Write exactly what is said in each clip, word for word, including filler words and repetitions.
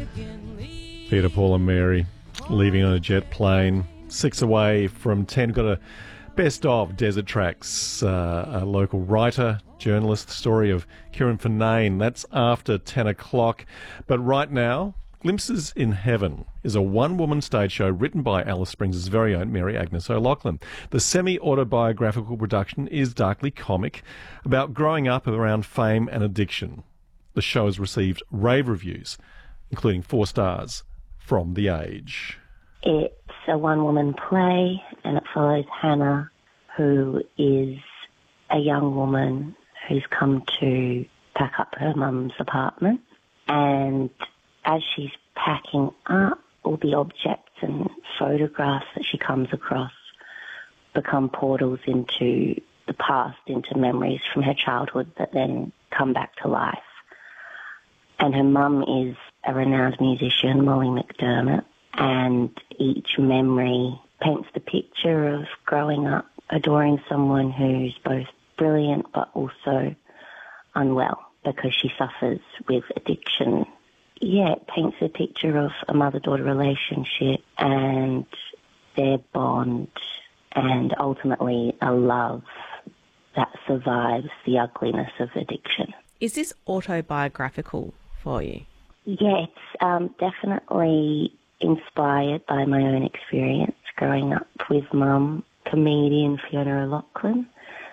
Peter, Paul and Mary leaving on a jet plane, six away from ten. Got a best of Desert Tracks, uh, a local writer, journalist, story of Kieran Finane. That's after ten o'clock. But right now, Glimpses in Heaven is a one-woman stage show written by Alice Springs' very own Mary Agnes O'Loughlin. The semi-autobiographical production is darkly comic, about growing up around fame and addiction. The show has received rave reviews, including four stars from The Age. It's a one-woman play, and it follows Hannah, who is a young woman who's come to pack up her mum's apartment. And as she's packing up, all the objects and photographs that she comes across become portals into the past, into memories from her childhood that then come back to life. And her mum is a renowned musician, Molly McDermott, and each memory paints the picture of growing up adoring someone who's both brilliant but also unwell because she suffers with addiction. Yeah, it paints a picture of a mother-daughter relationship and their bond and ultimately a love that survives the ugliness of addiction. Is this autobiographical for you? Yeah, it's um, definitely inspired by my own experience growing up with Mum, comedian Fiona O'Loughlin.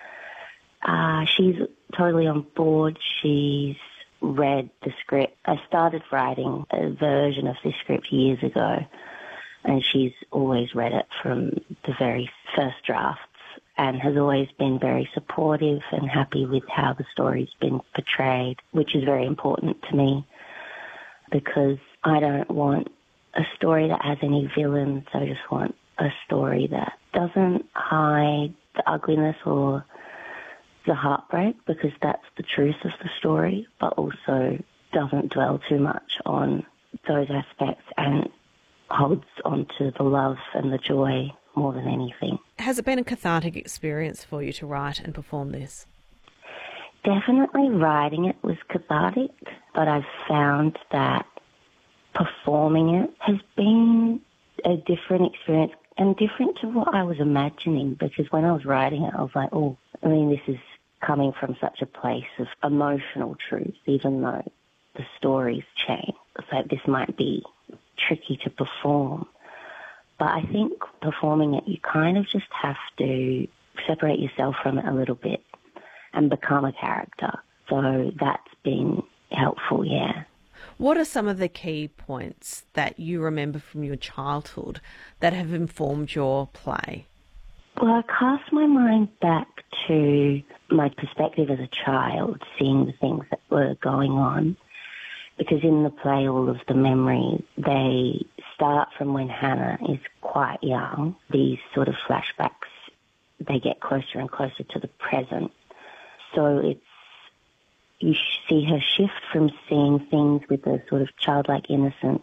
Uh, she's totally on board. She's read the script. I started writing a version of this script years ago, and she's always read it from the very first drafts and has always been very supportive and happy with how the story's been portrayed, which is very important to me because I don't want a story that has any villains. I just want a story that doesn't hide the ugliness or the heartbreak, because that's the truth of the story, but also doesn't dwell too much on those aspects and holds onto the love and the joy more than anything. Has it been a cathartic experience for you to write and perform this? Definitely writing it was cathartic, but I've found that performing it has been a different experience and different to what I was imagining, because when I was writing it, I was like, oh, I mean, this is coming from such a place of emotional truth, even though the stories change. So this might be tricky to perform. But I think performing it, you kind of just have to separate yourself from it a little bit and become a character. So that's been helpful, yeah. What are some of the key points that you remember from your childhood that have informed your play? Well, I cast my mind back to my perspective as a child, seeing the things that were going on, because in the play, all of the memories, they start from when Hannah is quite young. These sort of flashbacks, they get closer and closer to the present. So it's, you see her shift from seeing things with a sort of childlike innocence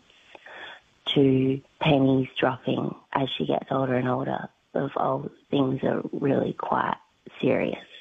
to pennies dropping as she gets older and older of, oh, things are really quite serious.